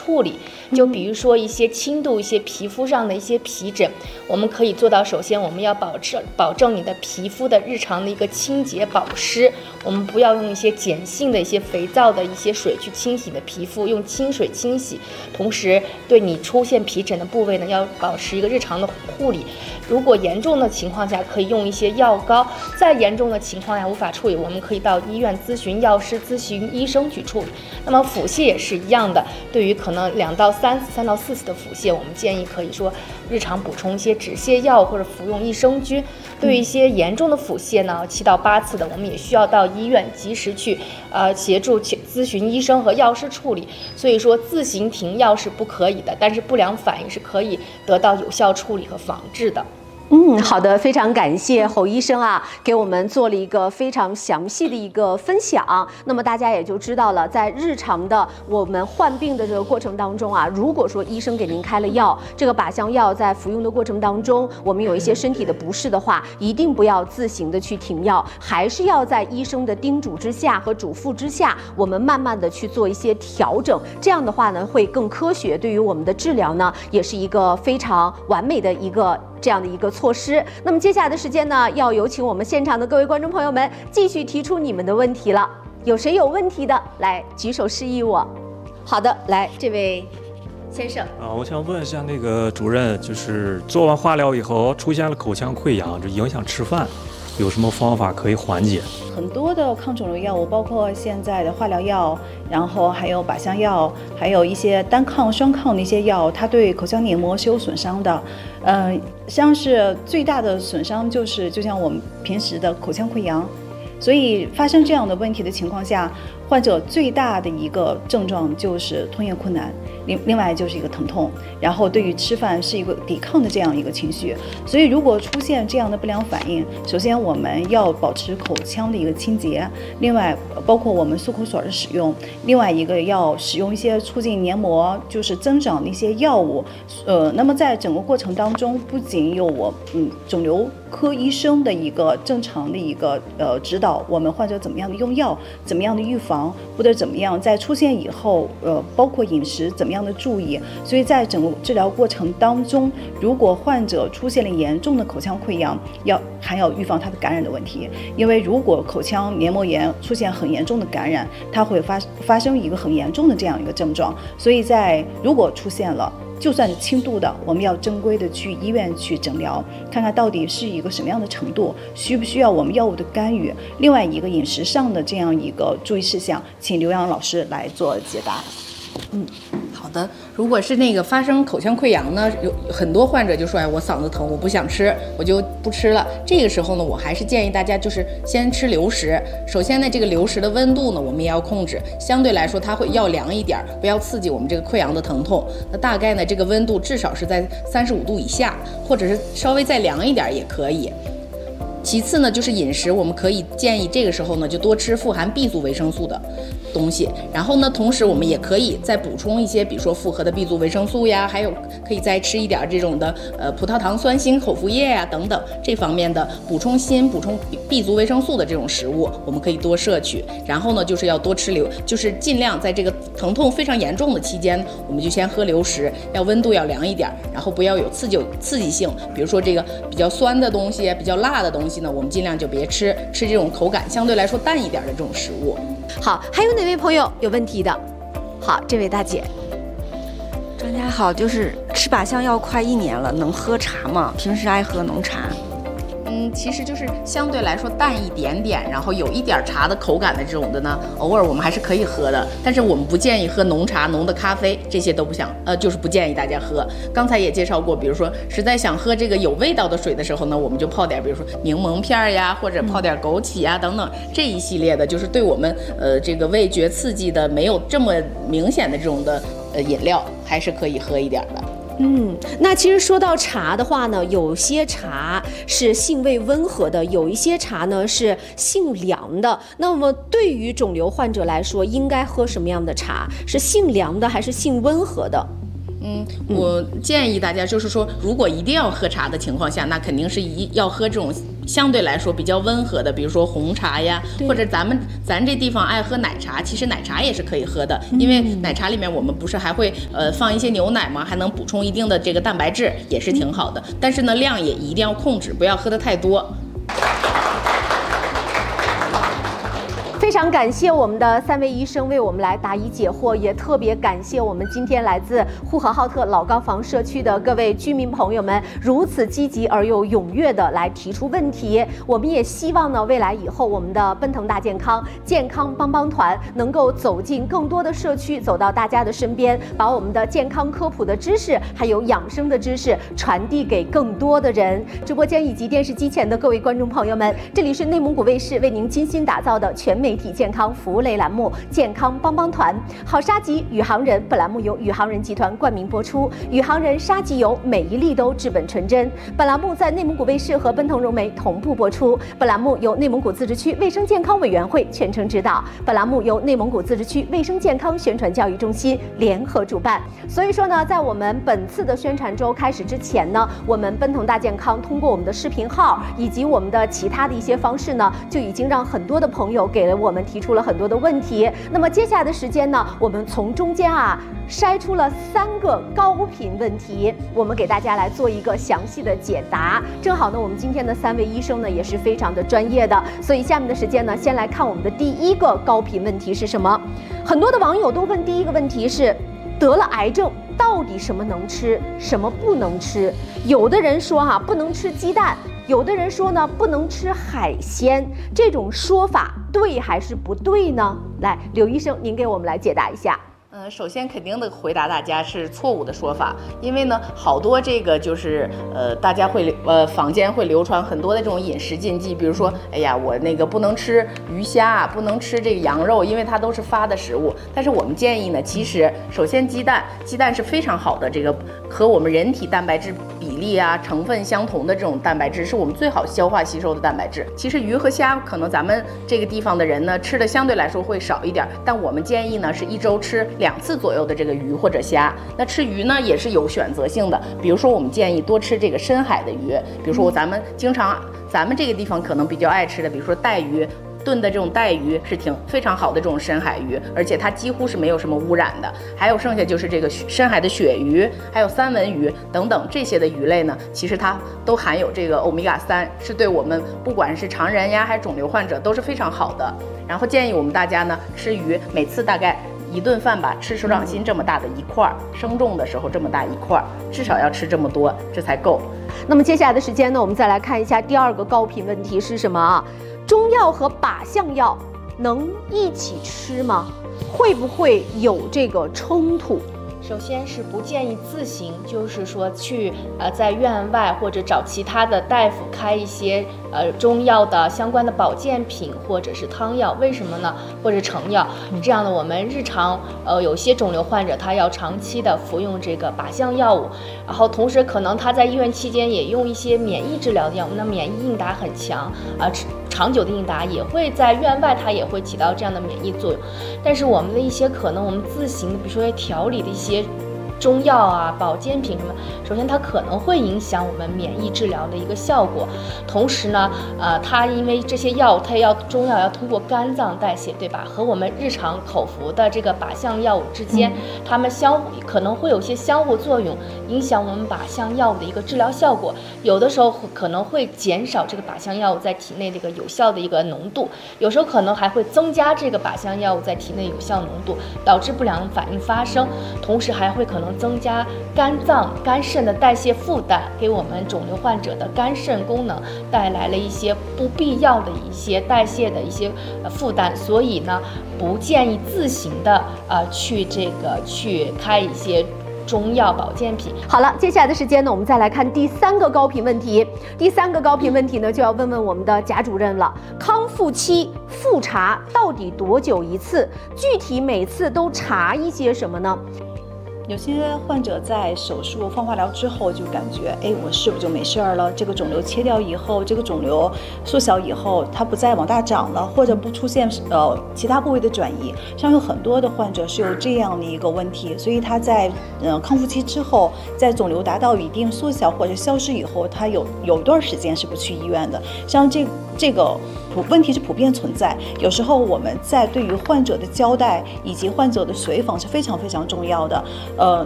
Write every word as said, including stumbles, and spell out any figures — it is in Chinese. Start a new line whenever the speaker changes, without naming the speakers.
处理。就比如说一些轻度一些皮肤上的一些皮疹，我们可以做到，首先我们要保证保证你的皮肤的日常的一个清洁保湿，我们不要用一些碱性的一些肥皂的一些水去清洗的皮肤，用清水清洗，同时对你出现皮疹的部位呢，要保持一个日常的护理。如果严重的情况下，可以用一些药膏；再严重的情况下无法处理，我们可以到医院咨询药师、咨询医生去处理。那么腹泻也是一样的，对于可能两到三次、三到四次的腹泻，我们建议可以说日常补充一些止泻药或者服用益生菌。对于一些严重的腹泻呢，七到八次的，我们也需要到医院及时去呃协助去咨询医生和药师处理。所以说自行停药是不可以的，但是不良反应是可以得到有效处理和防治的。
嗯，好的，非常感谢侯医生啊，给我们做了一个非常详细的一个分享。那么大家也就知道了，在日常的我们患病的这个过程当中啊，如果说医生给您开了药，这个靶向药在服用的过程当中，我们有一些身体的不适的话，一定不要自行的去停药，还是要在医生的叮嘱之下和嘱咐之下，我们慢慢的去做一些调整。这样的话呢，会更科学，对于我们的治疗呢，也是一个非常完美的一个这样的一个措施。那么接下来的时间呢，要有请我们现场的各位观众朋友们继续提出你们的问题了。有谁有问题的，来举手示意我。好的，来这位先生
啊，我想问一下那个主任，就是做完化疗以后出现了口腔溃疡，这影响吃饭，有什么方法可以缓解？
很多的抗肿瘤药物，包括现在的化疗药，然后还有靶向药，还有一些单抗、双抗的一些药，它对口腔黏膜是有损伤的。嗯、呃，像是最大的损伤就是，就像我们平时的口腔溃疡。所以发生这样的问题的情况下，患者最大的一个症状就是吞咽困难，另另外就是一个疼痛，然后对于吃饭是一个抵抗的这样一个情绪。所以如果出现这样的不良反应，首先我们要保持口腔的一个清洁，另外包括我们漱口水的使用，另外一个要使用一些促进黏膜就是增长的一些药物。呃，那么在整个过程当中，不仅有我嗯肿瘤科医生的一个正常的一个呃指导，我们患者怎么样的用药，怎么样的预防，或者怎么样在出现以后，呃，包括饮食怎么样的注意。所以在整个治疗过程当中，如果患者出现了严重的口腔溃疡，要还要预防它的感染的问题。因为如果口腔黏膜炎出现很严重的感染，它会发发生一个很严重的这样一个症状。所以在如果出现了，就算是轻度的，我们要正规的去医院去诊疗，看看到底是一个什么样的程度，需不需要我们药物的干预。另外一个饮食上的这样一个注意事项，请刘洋老师来做解答。
嗯，好的。如果是那个发生口腔溃疡呢，有很多患者就说，哎，我嗓子疼，我不想吃，我就不吃了。这个时候呢，我还是建议大家就是先吃流食。首先呢，这个流食的温度呢，我们也要控制，相对来说它会要凉一点，不要刺激我们这个溃疡的疼痛。那大概呢，这个温度至少是在三十五度以下，或者是稍微再凉一点也可以。其次呢，就是饮食，我们可以建议这个时候呢，就多吃富含 B 族维生素的东西。然后呢，同时我们也可以再补充一些，比如说复合的 B 族维生素呀，还有可以再吃一点这种的呃葡萄糖酸锌口服液呀等等这方面的补充锌、补充 B 族维生素的这种食物，我们可以多摄取。然后呢，就是要多吃流，就是尽量在这个疼痛非常严重的期间，我们就先喝流食，要温度要凉一点，然后不要有刺激刺激性，比如说这个比较酸的东西、比较辣的东西。我们尽量就别吃，吃这种口感相对来说淡一点的这种食物。
好，还有哪位朋友有问题的？好，这位大姐。
专家好，就是吃靶向药快一年了，能喝茶吗？平时爱喝浓茶。
嗯，其实就是相对来说淡一点点，然后有一点茶的口感的这种的呢，偶尔我们还是可以喝的。但是我们不建议喝浓茶、浓的咖啡，这些都不想，呃，就是不建议大家喝。刚才也介绍过，比如说实在想喝这个有味道的水的时候呢，我们就泡点，比如说柠檬片呀，或者泡点枸杞呀等等这一系列的，就是对我们呃这个味觉刺激的没有这么明显的这种的呃饮料，还是可以喝一点的。
嗯，那其实说到茶的话呢，有些茶是性味温和的，有一些茶呢是性凉的。那么对于肿瘤患者来说，应该喝什么样的茶？是性凉的还是性温和的？
嗯，我建议大家就是说，如果一定要喝茶的情况下，那肯定是一要喝这种相对来说比较温和的，比如说红茶呀，或者咱们咱这地方爱喝奶茶，其实奶茶也是可以喝的，因为奶茶里面我们不是还会呃放一些牛奶吗？还能补充一定的这个蛋白质，也是挺好的。但是呢，量也一定要控制，不要喝得太多。
非常感谢我们的三位医生为我们来答疑解惑，也特别感谢我们今天来自呼和浩特老岗房社区的各位居民朋友们如此积极而又踊跃的来提出问题。我们也希望呢，未来以后我们的奔腾大健康健康帮帮团能够走进更多的社区，走到大家的身边，把我们的健康科普的知识还有养生的知识传递给更多的人。直播间以及电视机前的各位观众朋友们，这里是内蒙古卫视为您精心打造的全媒体健康服务类栏目《健康帮帮团》，好沙棘宇航人，本栏目由宇航人集团冠名播出。宇航人沙棘油每一粒都治本纯真。本栏目在内蒙古卫视和奔腾融媒同步播出。本栏目由内蒙古自治区卫生健康委员会全程指导。本栏目由内蒙古自治区卫生健康宣传教育中心联合主办。所以说呢，在我们本次的宣传周开始之前呢，我们奔腾大健康通过我们的视频号以及我们的其他的一些方式呢，就已经让很多的朋友给了我们提出了很多的问题。那么接下来的时间呢，我们从中间啊筛出了三个高频问题，我们给大家来做一个详细的解答。正好呢，我们今天的三位医生呢也是非常的专业的，所以下面的时间呢，先来看我们的第一个高频问题是什么？很多的网友都问第一个问题是，得了癌症到底什么能吃，什么不能吃？有的人说哈、啊、不能吃鸡蛋，有的人说呢不能吃海鲜，这种说法对还是不对呢？来，刘医生，您给我们来解答一下。
呃，首先肯定的回答大家是错误的说法，因为呢，好多这个就是呃，大家会呃坊间会流传很多的这种饮食禁忌，比如说，哎呀，我那个不能吃鱼虾，不能吃这个羊肉，因为它都是发的食物。但是我们建议呢，其实首先鸡蛋，鸡蛋是非常好的，这个和我们人体蛋白质比例啊成分相同的这种蛋白质，是我们最好消化吸收的蛋白质。其实鱼和虾可能咱们这个地方的人呢吃的相对来说会少一点，但我们建议呢是一周吃两次左右的这个鱼或者虾。那吃鱼呢也是有选择性的，比如说我们建议多吃这个深海的鱼，比如说咱们经常咱们这个地方可能比较爱吃的，比如说带鱼。炖的这种带鱼是挺非常好的这种深海鱼，而且它几乎是没有什么污染的。还有剩下就是这个深海的鳕鱼，还有三文鱼等等这些的鱼类呢，其实它都含有这个欧米伽三，是对我们不管是常人呀还是肿瘤患者都是非常好的。然后建议我们大家呢吃鱼，每次大概一顿饭吧，吃手掌心这么大的一块，生重的时候这么大一块，至少要吃这么多，这才够。
那么接下来的时间呢，我们再来看一下第二个高频问题是什么啊？中药和靶向药能一起吃吗？会不会有这个冲突？
首先是不建议自行，就是说去呃在院外或者找其他的大夫开一些呃中药的相关的保健品或者是汤药。为什么呢？或者成药。这样的我们日常呃有些肿瘤患者他要长期的服用这个靶向药物，然后同时可能他在医院期间也用一些免疫治疗的药物，那免疫应答很强啊。呃长久的应答也会在院外，它也会起到这样的免疫作用。但是我们的一些可能我们自行的，比如说调理的一些中药啊、保健品什么，首先它可能会影响我们免疫治疗的一个效果。同时呢，呃，它因为这些药物，它要中药要通过肝脏代谢，对吧？和我们日常口服的这个靶向药物之间，它们相互可能会有些相互作用，影响我们靶向药物的一个治疗效果。有的时候可能会减少这个靶向药物在体内这个有效的一个浓度，有时候可能还会增加这个靶向药物在体内有效浓度，导致不良反应发生。同时还会可能增加肝脏、肝肾的代谢负担，给我们肿瘤患者的肝肾功能带来了一些不必要的一些代谢的一些负担，所以呢，不建议自行的呃去这个去开一些中药保健品。
好了，接下来的时间呢，我们再来看第三个高频问题。第三个高频问题呢，就要问问我们的贾主任了。康复期复查到底多久一次？具体每次都查一些什么呢？
有些患者在手术放化疗之后就感觉，哎，我是不是就没事儿了？这个肿瘤切掉以后，这个肿瘤缩小以后，它不再往大长了，或者不出现呃其他部位的转移。像有很多的患者是有这样的一个问题，所以他在呃康复期之后，在肿瘤达到一定缩小或者消失以后，他有有一段时间是不去医院的。像这这个普问题是普遍存在，有时候我们在对于患者的交代以及患者的随访是非常非常重要的。呃，